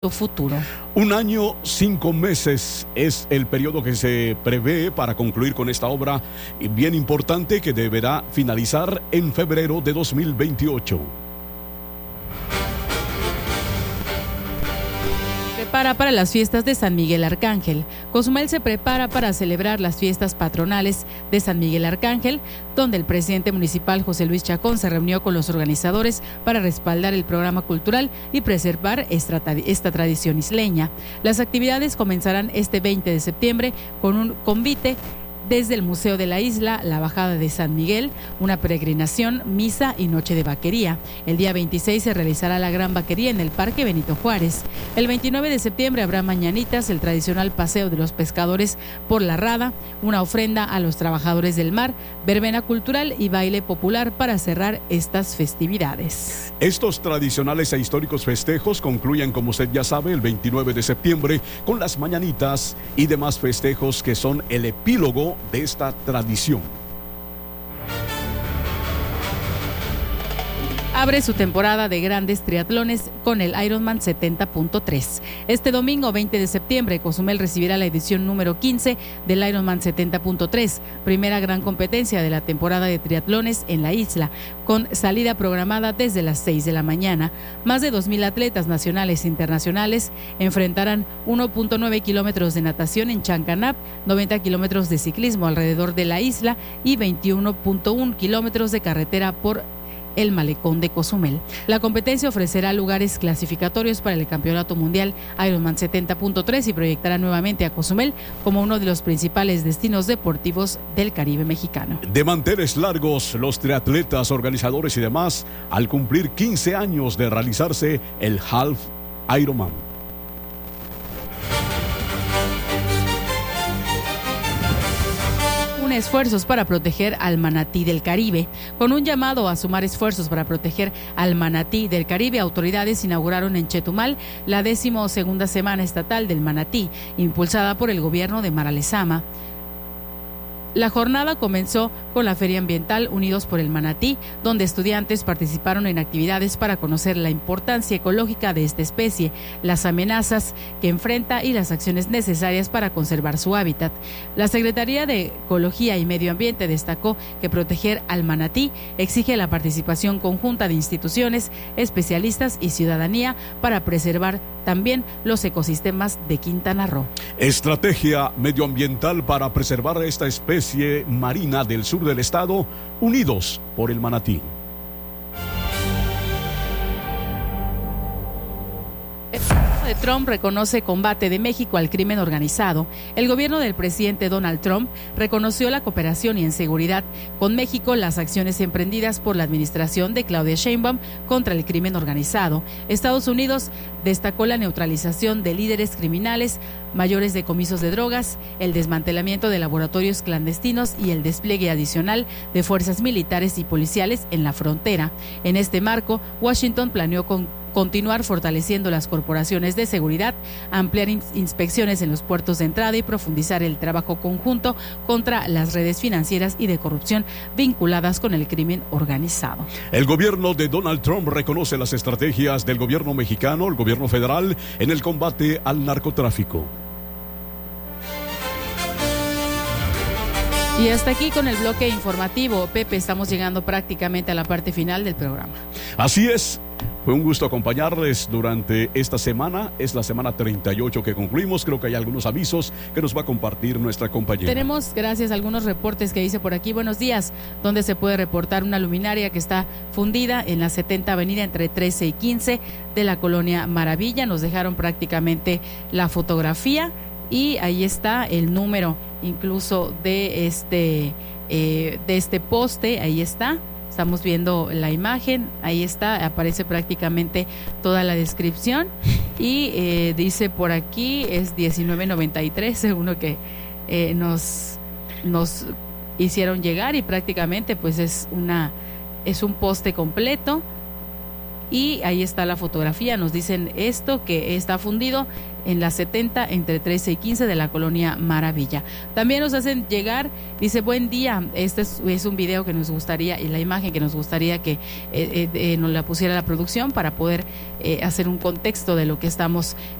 futuro. 1 año, 5 meses es el periodo que se prevé para concluir con esta obra bien importante que deberá finalizar en febrero de 2028. Para las fiestas de San Miguel Arcángel. Cozumel se prepara para celebrar las fiestas patronales de San Miguel Arcángel, donde el presidente municipal José Luis Chacón se reunió con los organizadores para respaldar el programa cultural y preservar esta tradición isleña. Las actividades comenzarán este 20 de septiembre con un convite desde el Museo de la Isla, la Bajada de San Miguel, una peregrinación, misa y noche de vaquería. El día 26 se realizará la gran vaquería en el Parque Benito Juárez. El 29 de septiembre habrá mañanitas, el tradicional paseo de los pescadores por la Rada, una ofrenda a los trabajadores del mar, verbena cultural y baile popular para cerrar estas festividades. Estos tradicionales e históricos festejos concluyen, como usted ya sabe, el 29 de septiembre con las mañanitas y demás festejos que son el epílogo de esta tradición. Abre su temporada de grandes triatlones con el Ironman 70.3. Este domingo 20 de septiembre, Cozumel recibirá la edición número 15 del Ironman 70.3, primera gran competencia de la temporada de triatlones en la isla, con salida programada desde las 6 de la mañana. Más de 2,000 atletas nacionales e internacionales enfrentarán 1.9 kilómetros de natación en Chancanap, 90 kilómetros de ciclismo alrededor de la isla y 21.1 kilómetros de carretera por el malecón de Cozumel. La competencia ofrecerá lugares clasificatorios para el Campeonato Mundial Ironman 70.3 y proyectará nuevamente a Cozumel como uno de los principales destinos deportivos del Caribe mexicano. De manteles largos, los triatletas, organizadores y demás, al cumplir 15 años de realizarse el Half Ironman. Esfuerzos para proteger al manatí del Caribe. Con un llamado a sumar esfuerzos para proteger al manatí del Caribe, autoridades inauguraron en Chetumal la 12ª Semana Estatal del Manatí, impulsada por el gobierno de Mara Lezama. La jornada comenzó con la Feria Ambiental Unidos por el Manatí, donde estudiantes participaron en actividades para conocer la importancia ecológica de esta especie, las amenazas que enfrenta y las acciones necesarias para conservar su hábitat. La Secretaría de Ecología y Medio Ambiente destacó que proteger al manatí exige la participación conjunta de instituciones, especialistas y ciudadanía para preservar también los ecosistemas de Quintana Roo. Estrategia medioambiental para preservar esta especie marina del sur del estado, Unidos por el Manatí. Trump reconoce combate de México al crimen organizado. El gobierno del presidente Donald Trump reconoció la cooperación y en seguridad con México las acciones emprendidas por la administración de Claudia Sheinbaum contra el crimen organizado. Estados Unidos destacó la neutralización de líderes criminales, mayores decomisos de drogas, el desmantelamiento de laboratorios clandestinos y el despliegue adicional de fuerzas militares y policiales en la frontera. En este marco, Washington planeó continuar fortaleciendo las corporaciones de seguridad, ampliar inspecciones en los puertos de entrada y profundizar el trabajo conjunto contra las redes financieras y de corrupción vinculadas con el crimen organizado. El gobierno de Donald Trump reconoce las estrategias del gobierno mexicano, el gobierno federal, en el combate al narcotráfico. Y hasta aquí con el bloque informativo. Pepe, estamos llegando prácticamente a la parte final del programa. Así es. Fue un gusto acompañarles durante esta semana. Es la semana 38 que concluimos. Creo que hay algunos avisos que nos va a compartir nuestra compañera. Tenemos, gracias a algunos reportes que dice por aquí, buenos días, donde se puede reportar una luminaria que está fundida en la 70 Avenida entre 13 y 15 de la colonia Maravilla. Nos dejaron prácticamente la fotografía y ahí está el número incluso de este poste. Ahí está. Estamos viendo la imagen, ahí está, aparece prácticamente toda la descripción y dice por aquí es 1993, según lo que nos hicieron llegar, y prácticamente pues es un poste completo y ahí está la fotografía. Nos dicen esto que está fundido en la 70 entre 13 y 15 de la colonia Maravilla. También nos hacen llegar, dice, buen día, este es un video que nos gustaría y la imagen que nos gustaría que nos la pusiera la producción para poder hacer un contexto de lo que estamos